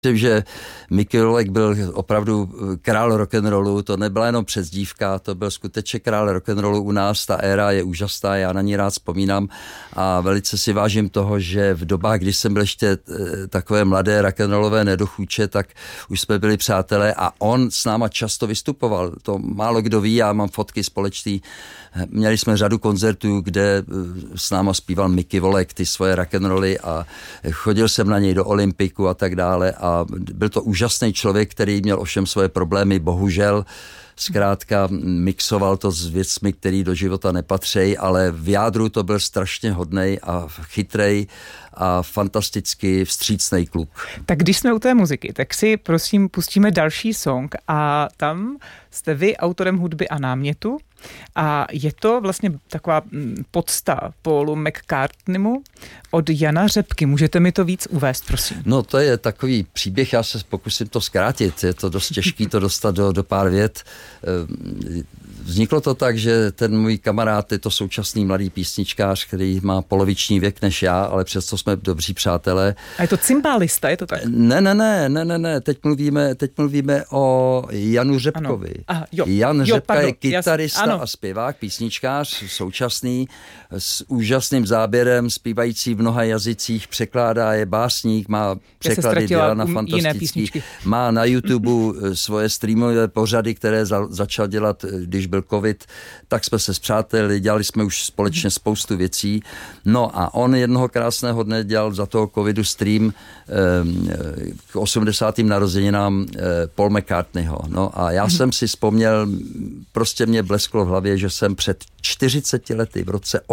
Myslím, že Mickey Volek byl opravdu král rock'n'rollu, to nebyla jenom přezdívka, to byl skutečně král rock'n'rollu u nás, ta éra je úžasná, já na ní rád vzpomínám a velice si vážím toho, že v dobách, kdy jsem byl ještě takové mladé rock'n'rollové nedochůče, tak už jsme byli přátelé a on s náma často vystupoval, to málo kdo ví, já mám fotky společný, měli jsme řadu koncertů, kde s náma zpíval Mickey Volek ty svoje rock'n'rolly a chodil jsem na něj do Olympiku a tak dále a byl to úžasný člověk, který měl ovšem svoje problémy, bohužel zkrátka mixoval to s věcmi, které do života nepatří, ale v jádru to byl strašně hodnej a chytrej a fantasticky vstřícnej kluk. Tak když jsme u té muziky, tak si prosím pustíme další song a tam jste vy autorem hudby a námětu a je to vlastně taková podsta Paulu McCartneymu od Jana Řepky. Můžete mi to víc uvést, prosím? No to je takový příběh, já se pokusím to zkrátit, je to dost těžký to dostat do pár vět. Vzniklo to tak, že ten můj kamarád je to současný mladý písničkář, který má poloviční věk než já, ale přesto jsme dobří přátelé. A je to cymbálista, je to tak? Ne, teď mluvíme o Janu Řepkovi. Jan Řepka je kytarista a zpěvák, písničkář, současný, s úžasným záběrem, zpívající v mnoha jazycích, překládá, je básník, má překlady dělána fantastický, má na YouTube svoje streamové pořady, které začal dělat, když byl covid, tak jsme se spřátelili, dělali jsme už společně spoustu věcí. No a on jednoho krásného dne dělal za toho covidu stream k 80. narozeninám Paul McCartneyho. No a já jsem si vzpomněl, prostě mě blesklo v hlavě, že jsem před 40 lety, v roce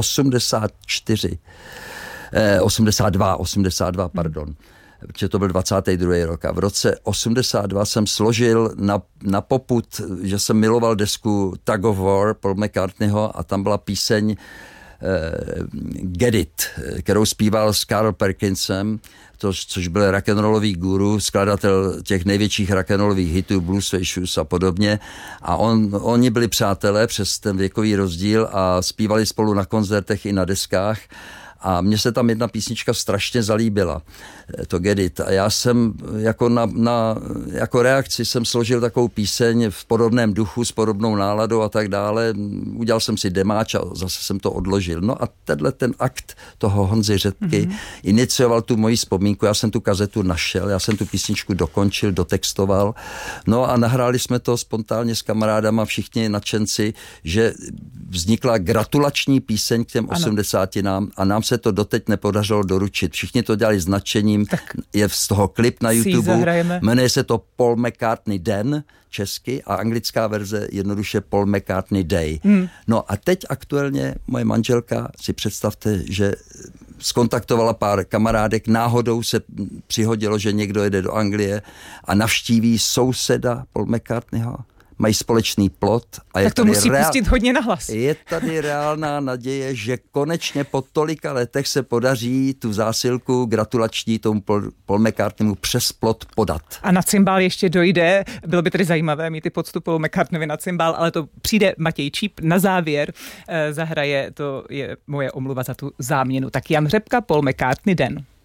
82, pardon, protože to byl 22. rok. A v roce 82 jsem složil na popud, že jsem miloval desku Tug of War Paul McCartneyho a tam byla píseň Get It, kterou zpíval s Carl Perkinsem, což byl rock'n'rollový guru, skladatel těch největších rock'n'rollových hitů, Blue Suede Shoes a podobně. A oni byli přátelé přes ten věkový rozdíl a zpívali spolu na koncertech i na deskách. A mně se tam jedna písnička strašně zalíbila, to Get It. A já jsem jako reakci jsem složil takovou píseň v podobném duchu, s podobnou náladou a tak dále. Udělal jsem si demáč a zase jsem to odložil. No a ten akt toho Honzy Řepky inicioval tu moji vzpomínku. Já jsem tu kazetu našel, já jsem tu písničku dokončil, dotextoval. No a nahráli jsme to spontánně s kamarádama, všichni nadšenci, že vznikla gratulační píseň k těm 80. a nám se to doteď nepodařilo doručit. Všichni to dělali s nadšením. Je z toho klip na YouTube. Jmenuje se to Paul McCartney Den česky a anglická verze jednoduše Paul McCartney Day. No a teď aktuálně moje manželka, si představte, že skontaktovala pár kamarádek, náhodou se přihodilo, že někdo jede do Anglie a navštíví souseda Paul McCartneyho. Mají společný plot. A tak to musí pustit hodně nahlas. Je tady reálná naděje, že konečně po tolika letech se podaří tu zásilku gratulační tomu Paul McCartneymu přes plot podat. A na cymbál ještě dojde. Bylo by tedy zajímavé mít i poctu Paulu McCartneyovi na cymbál, ale to přijde Matěj Číp na závěr. Zahraje, to je moje omluva za tu záměnu. Tak Jan Řepka, Paul McCartney Den.